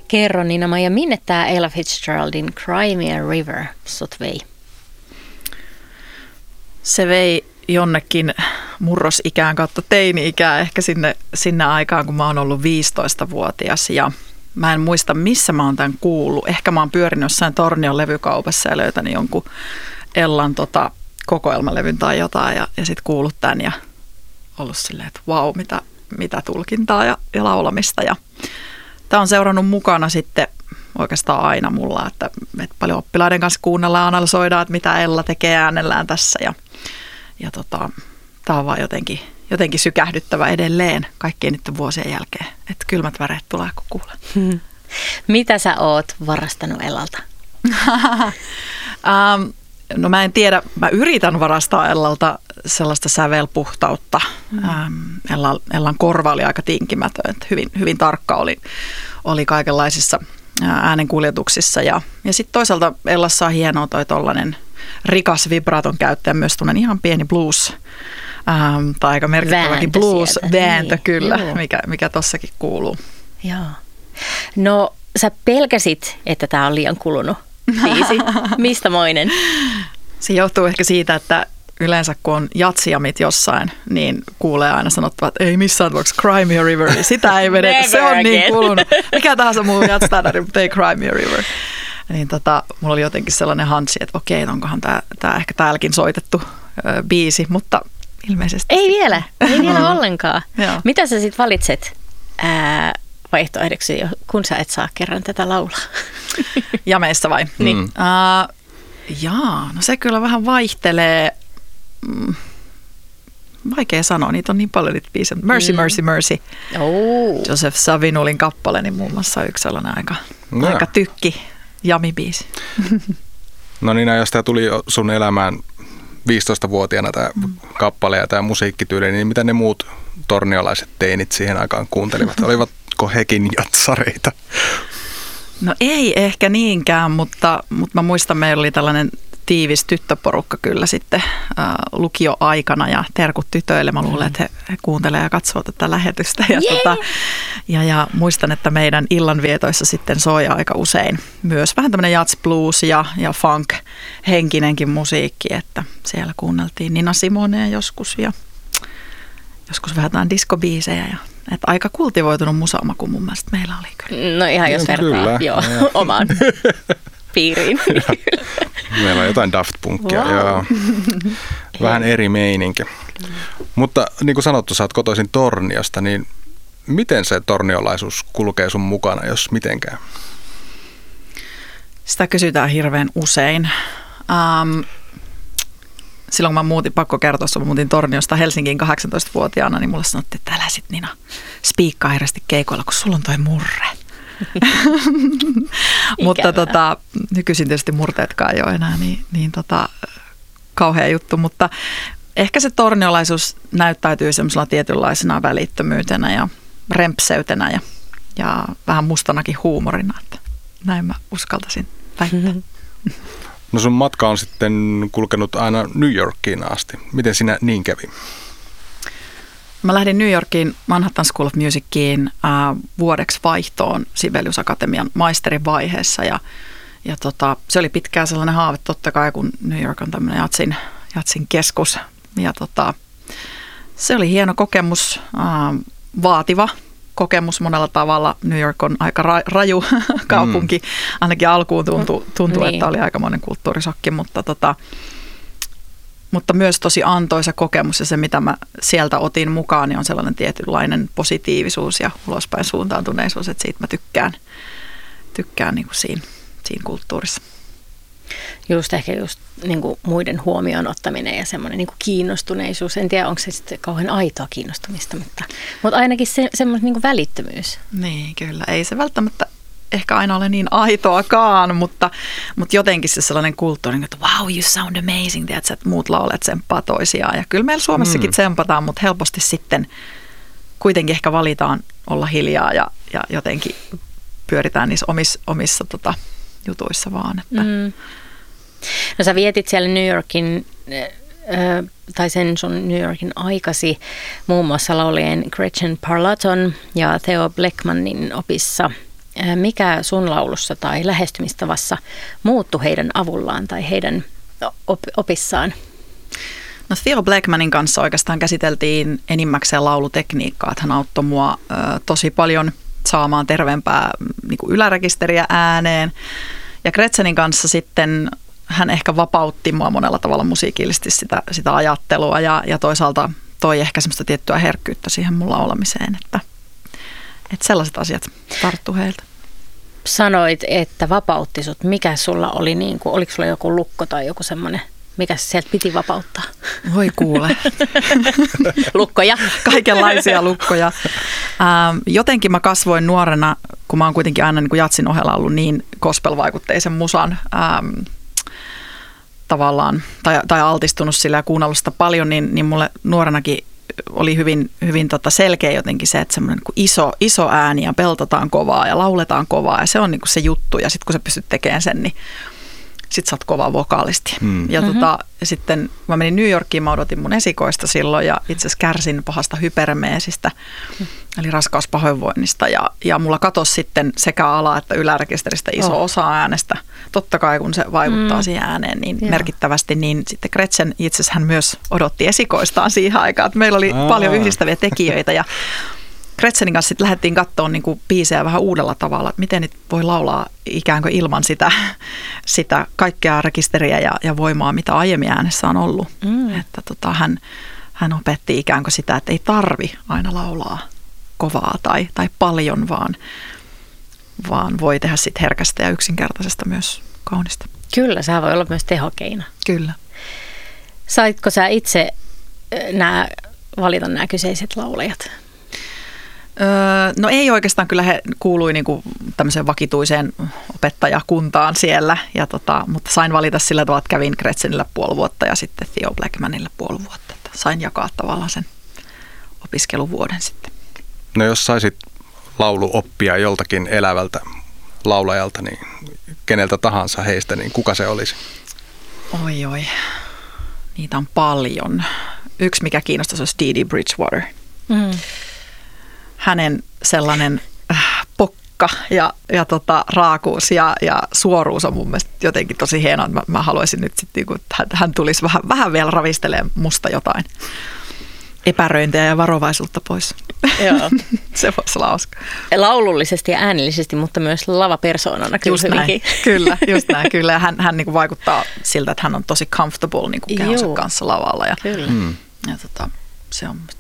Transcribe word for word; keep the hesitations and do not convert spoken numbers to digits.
Kerro Niina-Maija, minne tämä Ella Fitzgeraldin Cry Me a River sut vei? Se vei jonnekin murrosikään kautta teini-ikään, ehkä sinne, sinne aikaan, kun mä oon ollut viisitoistavuotias ja mä en muista, missä mä oon tämän kuullut. Ehkä mä oon pyörinyt jossain Tornion levykaupassa ja löytänyt jonkun Ellan tota, kokoelmalevyn tai jotain ja, ja sitten kuullut tämän ja ollut silleen, että vau, mitä, mitä tulkintaa ja, ja laulamista. Ja tämä on seurannut mukana sitten oikeastaan aina mulla, että, että paljon oppilaiden kanssa kuunnellaan ja analysoidaan, että mitä Ella tekee äänellään tässä ja, ja tota, tämä on vaan jotenkin, jotenkin sykähdyttävä edelleen kaikkien niiden vuosien jälkeen, että kylmät väreet tulee, kun kuulen. Hmm. Mitä sä oot varastanut Ellalta? um, no mä en tiedä, mä yritän varastaa Ellalta sellaista sävelpuhtautta. Mm. Um, Ellan, Ellan korva oli aika tinkimätön, että hyvin, hyvin tarkka oli, oli kaikenlaisissa äänenkuljetuksissa. Ja, ja sitten toisaalta Ellassa on hienoa toi tollainen rikas vibraton käyttäjä, myös tunnen ihan pieni blues, ähm, tai aika merkittäväkin blues-vääntö niin, kyllä, joo. mikä, mikä tossakin kuuluu. Joo. No sä pelkäsit, että tää on liian kulunut biisi. Mistä moinen? Se johtuu ehkä siitä, että yleensä kun on jatsijamit jossain, niin kuulee aina sanottavat, että ei missään tapauksessa Cry Me a River, niin sitä ei vedetä, se on again. Niin kulunut. Mikä tahansa muu jatstandardi, mutta ei Cry Me a River. Niin tota, mulla oli jotenkin sellainen hansi, että okei, onkohan tämä, tämä ehkä täälläkin soitettu ö, biisi, mutta ilmeisesti. Ei vielä, ei vielä ollenkaan. Joo. Mitä sä sitten valitset ää, vaihtoehdoksi, kun sä et saa kerran tätä laulaa? Jameissa vai? Niin. Uh, jaa, no se kyllä vähän vaihtelee. Mm, vaikea sanoa, niitä on niin paljon niitä biisejä. Mercy, mm. Mercy, Mercy. Oh. Joseph Savinulin kappale, niin muun muassa yksi sellainen aika, no. aika tykki jami-biisi. No niin, jos tämä tuli sun elämään viisitoistavuotiaana tämä mm. kappale ja tämä musiikkityyli, niin mitä ne muut torniolaiset teinit siihen aikaan kuuntelivat? Olivatko hekin jatsareita? No ei ehkä niinkään, mutta, mutta mä muistan, meillä oli tällainen tiivis tyttöporukka kyllä sitten äh, lukioaikana ja terkut tytöille. Mä luulen, että he, he kuuntelee ja katsoo tätä lähetystä. Ja, tota, ja, ja muistan, että meidän illanvietoissa sitten soi aika usein myös vähän tämmöinen jazz, blues ja, ja funk henkinenkin musiikki, että siellä kuunneltiin Nina Simonea joskus ja joskus vähän jotain diskobiisejä ja että aika kultivoitunut musamaku mun mielestä meillä oli kyllä. No ihan jos vertaa joo, omaan piiriin. Meillä on jotain Daft Punkia wow. ja vähän eri meininki. Mutta niin kuin sanottu, sä oot kotoisin Torniosta, niin miten se torniolaisuus kulkee sun mukana, jos mitenkään? Sitä kysytään hirveän usein. Um, Silloin kun mä muutin, pakko kertoa, kun mä muutin Torniosta Helsinkiin kahdeksantoistavuotiaana, niin mulle sanottiin, että älä sit Nina spiikkaa hirveästi keikoilla, kun sulla on toi murre. Mutta tota, nykyisin tietysti murteetkaan ei ole enää niin, niin tota, kauhea juttu, mutta ehkä se torniolaisuus näyttäytyy semmoisella tietynlaisena välittömyytenä ja rempseytenä ja, ja vähän mustanakin huumorina, että näin mä uskaltaisin väittää. No sun matka on sitten kulkenut aina New Yorkiin asti. Miten sinä niin kävi? Mä lähdin New Yorkiin Manhattan School of Musiciin äh, vuodeksi vaihtoon Sibelius Akatemian maisterin vaiheessa. Ja, ja tota, se oli pitkään sellainen haave totta kai, kun New York on tämmöinen jatsin, jatsin keskus. Ja tota, se oli hieno kokemus, äh, vaativa kokemus monella tavalla. New York on aika ra- raju kaupunki. Mm. Ainakin alkuun tuntui, tuntui niin. että oli aikamoinen kulttuurisokki, mutta, tota, mutta myös tosi antoisa kokemus. Ja se, mitä mä sieltä otin mukaan, niin on sellainen tietynlainen positiivisuus ja ulospäin suuntaantuneisuus, että siitä mä tykkään, tykkään niin kuin siinä, siinä kulttuurissa. Just ehkä just niin kuin muiden huomioon ottaminen ja semmoinen niin kuin kiinnostuneisuus. En tiedä, onko se sitten kauhean aitoa kiinnostumista, mutta, mutta ainakin se, semmoinen niin kuin välittömyys. Niin, kyllä. Ei se välttämättä ehkä aina ole niin aitoakaan, mutta, mutta jotenkin se sellainen kulttuuri, että wow, you sound amazing, tiedätkö, että muut laulet tsemppaa toisiaan. Ja kyllä meillä Suomessakin mm. tsempataan, mutta helposti sitten kuitenkin ehkä valitaan olla hiljaa ja, ja jotenkin pyöritään niissä omissa, omissa tota, jutuissa vaan. Että. Mm. No sä vietit siellä New Yorkin, äh, tai sen sun New Yorkin aikasi muun muassa laulien Gretchen Parlaton ja Theo Bleckmannin opissa mikä sun laulussa tai lähestymistavassa muuttui heidän avullaan tai heidän op- opissaan? No Theo Blackmanin kanssa oikeastaan käsiteltiin enimmäkseen laulutekniikkaa, että hän auttoi mua ö, tosi paljon saamaan terveempää niin kuin ylärekisteriä ääneen. Ja Gretzenin kanssa sitten hän ehkä vapautti mua monella tavalla musiikillisesti sitä, sitä ajattelua ja, ja toisaalta toi ehkä semmoista tiettyä herkkyyttä siihen mun laulamiseen, että, että sellaiset asiat tarttu heiltä. Sanoit, että vapautti sut. Mikä sulla oli, niin kuin, oliko sulla joku lukko tai joku semmoinen, mikä sieltä piti vapauttaa? Voi kuule. Lukkoja. Kaikenlaisia lukkoja. Ähm, jotenkin mä kasvoin nuorena, kun mä oon kuitenkin aina niin kuin jatsin ohella ollut niin gospel-vaikutteisen musan ähm, tavallaan, tai, tai altistunut sillä ja kuunnellut sitä paljon, niin, niin mulle nuorenakin oli hyvin, hyvin tota selkeä jotenkin se, että semmoinen niin iso, iso ääni ja peltotaan kovaa ja lauletaan kovaa ja se on niin kuin se juttu ja sitten kun sä pystyt tekemään sen, niin sit sä oot kova vokaalisti. Mm. Ja, tota, mm-hmm. ja sitten mä menin New Yorkiin, mä odotin mun esikoista silloin ja itse asiassa kärsin pahasta hypermeesistä, mm. eli raskauspahoinvoinnista. Ja, ja mulla katosi sitten sekä ala- että ylärekisteristä iso oh. osa äänestä. Totta kai kun se vaikuttaa mm. siihen ääneen niin yeah. merkittävästi, niin sitten Gretchen itse asiassa hän myös odotti esikoistaan siihen aikaan. Että meillä oli Aa. paljon yhdistäviä tekijöitä ja Gretzenin kanssa sitten lähdettiin katsomaan niin kuin biisejä vähän uudella tavalla, että miten niitä voi laulaa ikään kuin ilman sitä, sitä kaikkea rekisteriä ja, ja voimaa, mitä aiemmin äänessä on ollut. Mm. Että tota, hän, hän opetti ikään kuin sitä, että ei tarvi aina laulaa kovaa tai, tai paljon, vaan, vaan voi tehdä sit herkästä ja yksinkertaisesta myös kaunista. Kyllä, se voi olla myös tehokeino. Kyllä. Saitko sä itse nää, valita nämä kyseiset laulajat? Öö, no ei oikeastaan, kyllä he kuului niinku tämmöiseen vakituiseen opettajakuntaan siellä, ja tota, mutta sain valita sillä tavalla, että kävin Gretzenillä puoli vuotta ja sitten Theo Blackmanilla puoli vuotta. Että sain jakaa tavallaan sen opiskeluvuoden sitten. No jos saisit lauluoppia joltakin elävältä laulajalta, niin keneltä tahansa heistä, niin kuka se olisi? Oi oi, niitä on paljon. Yksi mikä kiinnostaisi olisi Dee Dee Bridgewater. Mm. Hänen sellainen äh, pokka ja, ja tota, raakuus ja, ja suoruus on mun mielestä jotenkin tosi hienoa. Mä, mä haluaisin nyt sitten, että hän, hän tulisi vähän, vähän vielä ravistelemaan musta jotain epäröintiä ja varovaisuutta pois. Joo. Se voisi olla hauska. Laulullisesti ja äänellisesti, mutta myös lavapersoonana kyllä just hyvinkin. Näin. Kyllä, just näin. Kyllä. Ja hän, hän niin kuin vaikuttaa siltä, että hän on tosi comfortable niin kuin kehonsa kanssa lavalla. Ja, kyllä. Mm. ja tota, se on